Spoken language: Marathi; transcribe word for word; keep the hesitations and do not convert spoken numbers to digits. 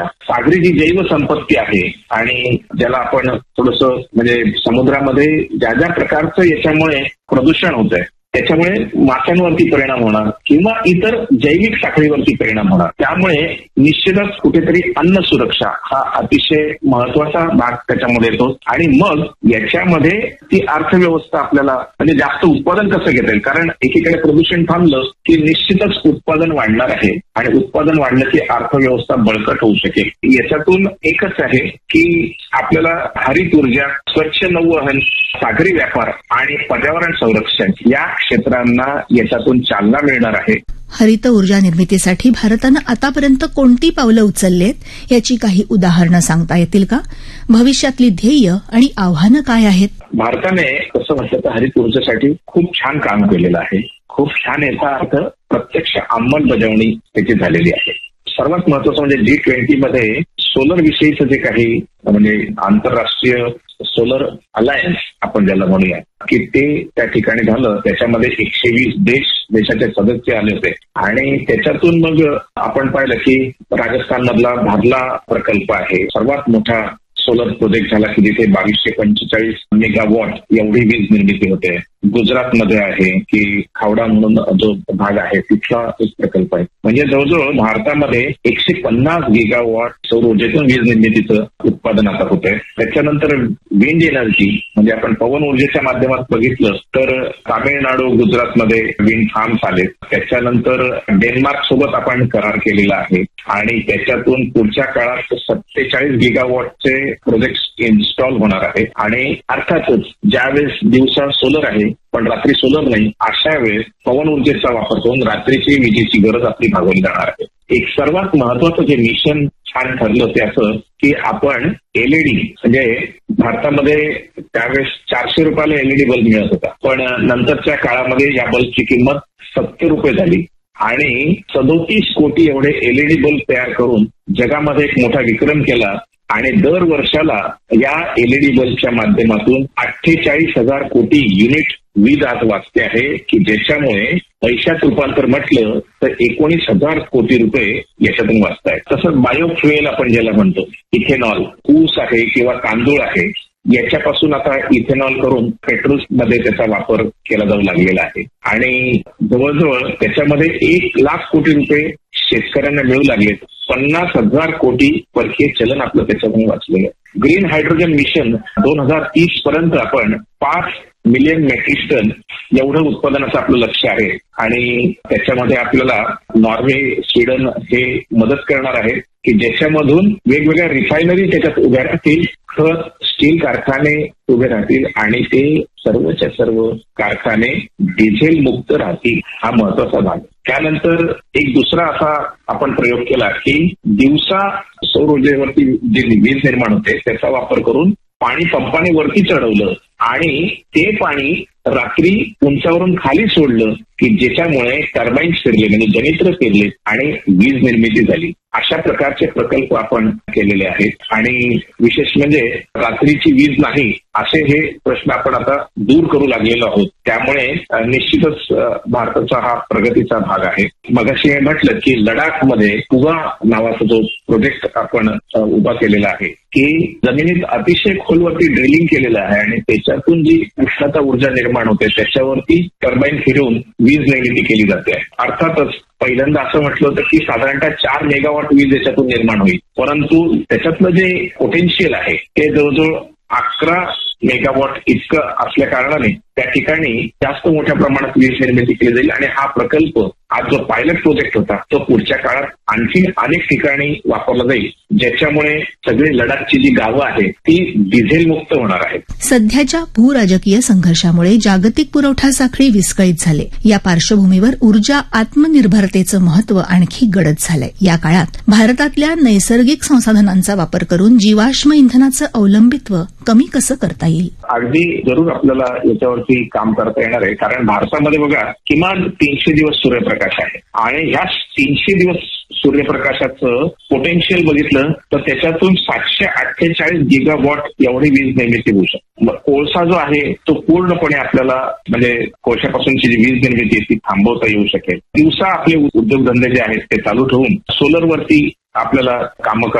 सुरक्षा, सागरी जी जैव संपत्ती आहे आणि ज्याला आपण थोडंसं म्हणजे समुद्रामध्ये ज्या ज्या प्रकारचं याच्यामुळे प्रदूषण होत आहे त्याच्यामुळे माशांवरती परिणाम होणार किंवा इतर जैविक साखळीवरती परिणाम होणार. त्यामुळे निश्चितच कुठेतरी अन्न सुरक्षा हा अतिशय महत्वाचा भाग त्याच्यामध्ये येतो. आणि मग याच्यामध्ये ती अर्थव्यवस्था आपल्याला म्हणजे जास्त उत्पादन कसं घेता येईल, कारण एकीकडे प्रदूषण थांबलं की निश्चितच उत्पादन वाढणार आहे आणि उत्पादन वाढलं की अर्थव्यवस्था बळकट होऊ शकेल. याच्यातून एकच आहे की आपल्याला हरित ऊर्जा, स्वच्छ नौवहन, सागरी व्यापार आणि पर्यावरण संरक्षण या क्षेत्रांना याच्यातून चालना मिळणार आहे. हरित ऊर्जा निर्मितीसाठी भारतानं आतापर्यंत कोणती पावलं उचललीत याची काही उदाहरणं सांगता येतील का? भविष्यातली ध्येय आणि आव्हानं काय आहेत? भारताने कसं म्हटलं तर हरित ऊर्जेसाठी खूप छान काम केलेलं आहे. खूप छान याचा अर्थ प्रत्यक्ष अंमलबजावणी त्याची झालेली आहे. सर्वात महत्वाचं म्हणजे जी ट्वेंटी मध्ये सोलर विषयीचं जे काही म्हणजे आंतरराष्ट्रीय सोलर अलायन्स आपण ज्याला म्हणूया की ते त्या ठिकाणी झालं. त्याच्यामध्ये एकशे वीस देश देशाचे सदस्य आले होते आणि त्याच्यातून मग आपण पाहिलं की राजस्थान मधला भादला प्रकल्प आहे सर्वात मोठा सोलर प्रोजेक्ट झाला की जिथे बावीसशे पंचेचाळीस मेगावॉट एवढी वीज निर्मिती होते. गुजरातमध्ये आहे की खावडा म्हणून जो भाग आहे तिथला एक प्रकल्प आहे. म्हणजे जवळजवळ भारतामध्ये एकशे पन्नास गिगावॉट सौर ऊर्जेतून वीज निर्मितीचं उत्पादन आता होत आहे. त्याच्यानंतर विंड एनर्जी म्हणजे आपण पवन ऊर्जेच्या माध्यमात बघितलं तर तामिळनाडू, गुजरातमध्ये विंड फार्म्स आले. त्याच्यानंतर डेन्मार्क सोबत आपण करार केलेला आहे आणि त्याच्यातून पुढच्या काळात सत्तेचाळीस गिगावॉटचे प्रोजेक्ट इन्स्टॉल होणार आहे. आणि अर्थातच ज्यावेळेस दिवसा सोलर आहे पण रात्री सोलर नाही अशा वेळेस पवन ऊर्जेचा वापर करून रात्रीची विजेची गरज आपली भागवली जाणार आहे. एक सर्वात महत्वाचं जे मिशन छान ठरलं ते असं की आपण एलईडी म्हणजे भारतामध्ये त्यावेळेस चारशे रुपयाला एलईडी बल्ब मिळत होता पण नंतरच्या काळामध्ये या बल्बची किंमत सत्तर रुपये झाली आणि सदोतीस कोटी एवढे एलईडी बल्ब तयार करून जगामध्ये एक मोठा विक्रम केला. आणि दर वर्षाला या एलईडी बल्बच्या माध्यमातून अठ्ठेचाळीस हजार कोटी युनिट वीज आज वाचते आहे की ज्याच्यामुळे पैशात रूपांतर म्हटलं तर एकोणीस हजार कोटी रुपये याच्यातून वाचत आहेत. तसंच बायोफ्युएल आपण ज्याला म्हणतो इथेनॉल, ऊस आहे किंवा तांदूळ आहे याच्यापासून आता इथेनॉल करून पेट्रोल मध्ये त्याचा वापर केला जाऊ लागलेला आहे आणि जवळजवळ त्याच्यामध्ये एक लाख कोटी रुपये शेतकऱ्यांना मिळू लागलेत. पन्नास हजार कोटी परकीय चलन आपलं त्याच्यातून वाचलेलं आहे. ग्रीन हायड्रोजन मिशन दोन हजार तीस पर्यंत आपण पाच मिलियन मेट्रिक टन एवढं उत्पादनाचं आपलं लक्ष आहे आणि त्याच्यामध्ये आपल्याला नॉर्वे, स्वीडन हे मदत करणार आहे की ज्याच्यामधून वेगवेगळ्या रिफायनरी त्याच्यात उभ्या राहतील, खत, स्टील कारखाने उभे राहतील आणि ते सर्वच्या सर्व कारखाने डिझेल मुक्त राहतील. हा महत्वाचा भाग. त्यानंतर एक दुसरा असा आपण प्रयोग केला की दिवसा सौर ऊर्जेवरती जे वीज निर्माण होते त्याचा वापर करून पाणी पंपाने वरती चढवलं आणि ते पाणी रात्री उंचावरून खाली सोडलं की ज्याच्यामुळे टर्बाईन्स फिरले म्हणजे जनित्र फिरले आणि वीज निर्मिती झाली. अशा प्रकारचे प्रकल्प आपण केलेले आहेत आणि विशेष म्हणजे रात्रीची वीज नाही असे हे प्रश्न आपण आता दूर करू लागलेलो आहोत. त्यामुळे निश्चितच भारताचा हा प्रगतीचा भाग आहे. मगाशी हे म्हटलं की लडाखमध्ये कुगा नावाचा जो प्रोजेक्ट आपण उभा केलेला आहे की जमिनीत अतिशय खोलवरती ड्रिलिंग केलेलं आहे आणि त्याच्यातून जी उष्णता ऊर्जा निर्माण होते त्याच्यावरती टर्बाईन फिरवून वीज निर्मिती केली जाते. अर्थातच पहिल्यांदा असं म्हटलं होतं की साधारणतः चार मेगावॉट वीज याच्यातून निर्माण होईल परंतु त्याच्यातलं जे पोटेन्शियल आहे ते जवळजवळ अकरा मेगावॉट इतकं असल्या कारणाने त्या ठिकाणी जास्त मोठ्या प्रमाणात वीज निर्मिती केली जाईल आणि हा प्रकल्प आज जो पायलट प्रोजेक्ट होता तो पुढच्या काळात आणखी अनेक ठिकाणी वापरला जाईल ज्याच्यामुळे सगळी लडाखची जी गावं आहेत ती डिझेल मुक्त होणार आहेत. सध्याच्या भूराजकीय संघर्षामुळे जागतिक पुरवठा साखळी विस्कळीत झाले. या पार्श्वभूमीवर ऊर्जा आत्मनिर्भरतेचं महत्व आणखी गडद झालंय. या काळात भारतातल्या नैसर्गिक संसाधनांचा वापर करून जीवाश्म इंधनाचं अवलंबित्व कमी कसं करता येईल? अगदी जरूर आपल्याला याच्यावरती काम करता येणार आहे कारण भारतामध्ये बघा किमान तीनशे दिवस सूर्यप्रकाश आहे आणि ह्या तीनशे दिवस सूर्यप्रकाशाचं पोटेन्शियल बघितलं तर त्याच्यातून सातशे अठ्ठेचाळीस गिगावॉट एवढी वीज निर्मिती होऊ शकते. कोळसा जो आहे तो पूर्णपणे आपल्याला म्हणजे कोळशापासूनची जी वीज निर्मिती ती थांबवता येऊ शकेल. दिवसा आपले उद्योगधंदे जे आहेत ते चालू ठेवून सोलरवरती आपल्याला कामं